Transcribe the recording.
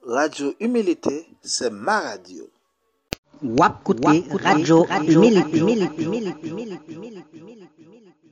Radio Humilité, c'est ma radio. Wap koute Radio Humilité.